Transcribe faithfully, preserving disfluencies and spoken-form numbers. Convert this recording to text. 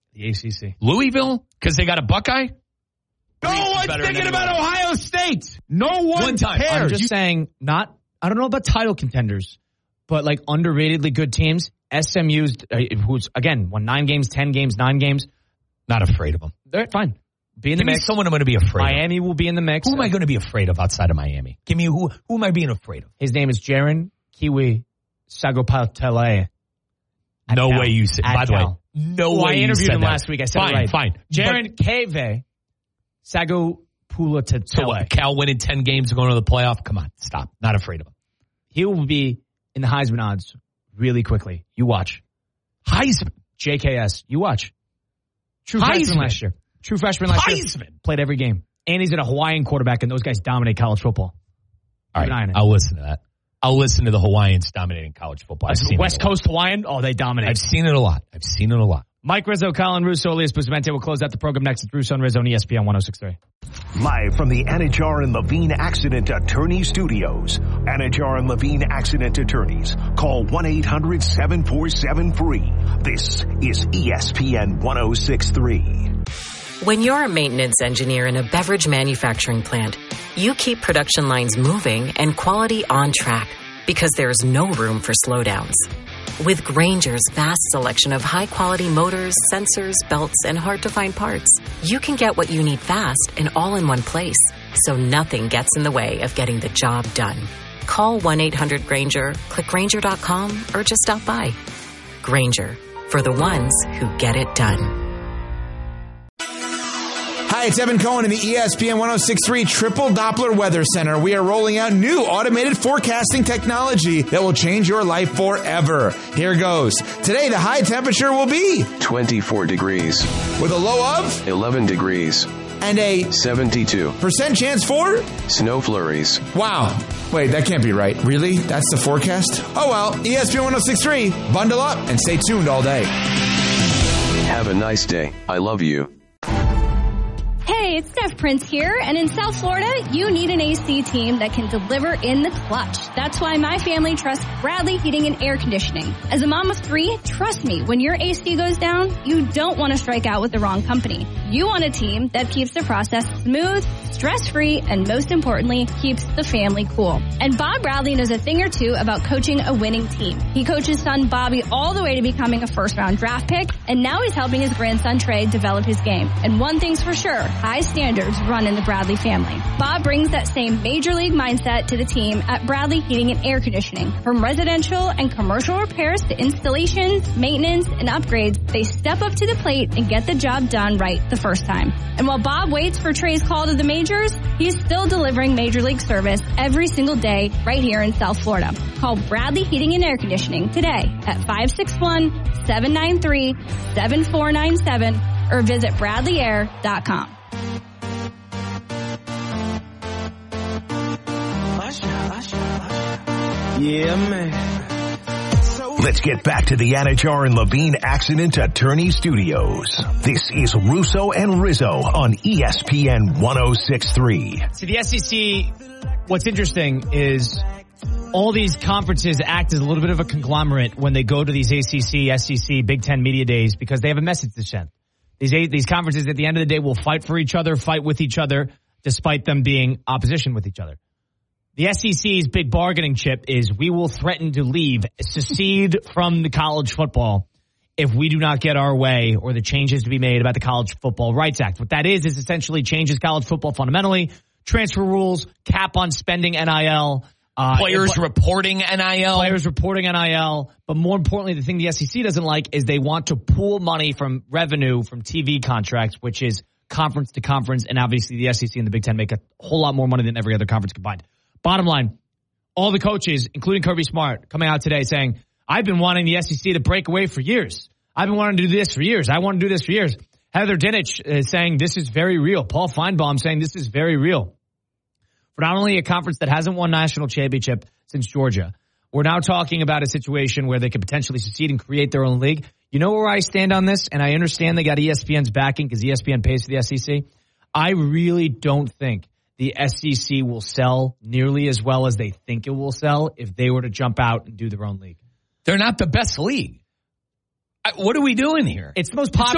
The A C C. Louisville? Because they got a Buckeye? No one's thinking about Ohio State. No one, one time. cares. I'm just you, saying, not, I don't know about title contenders, but like underratedly good teams. S M U's, uh, who's, again, won nine games, ten games, nine games. Not afraid of them. They're fine. Be in the Give mix. me someone I'm going to be afraid Miami of. Miami will be in the mix. Who am I going to be afraid of outside of Miami? Give me who Who am I being afraid of? His name is Jaron Kiwi Sagopatele. No Cal. way you said, by the way, no well, way I you interviewed said him that. last week. I said fine, it right. Fine, Jaron Keve Sagopatele. So what, Cal winning ten games and going to the playoff? Come on, stop. Not afraid of him. He will be in the Heisman odds really quickly. You watch. Heisman. J K S. You watch. True Heisman. freshman last year. True freshman last Heisman. year. Played every game. And he's in a Hawaiian quarterback, and those guys dominate college football. All right, I'll listen to that. I'll listen to the Hawaiians dominating college football. I've seen West Coast Hawaiian? Oh, they dominate. I've seen it a lot. I've seen it a lot. Mike Rizzo, Colin Russo, Elias Bustamante will close out the program next. It's Russo and Rizzo on E S P N one oh six point three. Live from the Anajar and Levine Accident Attorney Studios. Anajar and Levine Accident Attorneys. Call one eight hundred seven four seven free. This is E S P N one oh six point three. When you're a maintenance engineer in a beverage manufacturing plant, you keep production lines moving and quality on track because there's no room for slowdowns. With Grainger's vast selection of high-quality motors, sensors, belts, and hard-to-find parts, you can get what you need fast and all in one place, so nothing gets in the way of getting the job done. Call one eight hundred Grainger, click Grainger dot com, or just stop by. Grainger, for the ones who get it done. Hi, it's Evan Cohen in the E S P N one oh six point three Triple Doppler Weather Center. We are rolling out new automated forecasting technology that will change your life forever. Here goes. Today, the high temperature will be twenty-four degrees. With a low of eleven degrees. And a seventy-two percent chance for snow flurries. Wow. Wait, that can't be right. Really? That's the forecast? Oh well, E S P N one oh six point three. Bundle up and stay tuned all day. Have a nice day. I love you. Hey, it's Steph Prince here, and in South Florida, you need an A C team that can deliver in the clutch. That's why my family trusts Bradley Heating and Air Conditioning. As a mom of three, trust me, when your A C goes down, you don't want to strike out with the wrong company. You want a team that keeps the process smooth, stress-free, and most importantly, keeps the family cool. And Bob Bradley knows a thing or two about coaching a winning team. He coached his son Bobby all the way to becoming a first-round draft pick, and now he's helping his grandson Trey develop his game. And one thing's for sure, high standards run in the Bradley family. Bob brings that same major league mindset to the team at Bradley Heating and Air Conditioning. From residential and commercial repairs to installations, maintenance, and upgrades, they step up to the plate and get the job done right the first time. And while Bob waits for Trey's call to the majors, he's still delivering major league service every single day right here in South Florida. Call Bradley Heating and Air Conditioning today at five six one, seven nine three, seven four nine seven or visit bradley air dot com. Yeah, man. Let's get back to the Anajar and Levine Accident Attorney Studios. This is Russo and Rizzo on E S P N one oh six point three. So the S E C, what's interesting is all these conferences act as a little bit of a conglomerate when they go to these A C C, S E C, Big Ten media days because they have a message to send. These these conferences at the end of the day will fight for each other, fight with each other, despite them being opposition with each other. The S E C's big bargaining chip is we will threaten to leave, secede from the college football if we do not get our way or the changes to be made about the College Football Rights Act. What that is is essentially changes college football fundamentally, transfer rules, cap on spending N I L. Uh, players it, reporting N I L. Players reporting N I L. But more importantly, the thing the S E C doesn't like is they want to pool money from revenue from T V contracts, which is conference to conference. And obviously the S E C and the Big Ten make a whole lot more money than every other conference combined. Bottom line, all the coaches, including Kirby Smart, coming out today saying, I've been wanting the S E C to break away for years. I've been wanting to do this for years. I want to do this for years. Heather Dinich is saying this is very real. Paul Feinbaum saying this is very real. For not only a conference that hasn't won national championship since Georgia, we're now talking about a situation where they could potentially secede and create their own league. You know where I stand on this? And I understand they got E S P N's backing because E S P N pays for the S E C. I really don't think the S E C will sell nearly as well as they think it will sell if they were to jump out and do their own league. They're not the best league. I, what are we doing here? It's the most popular.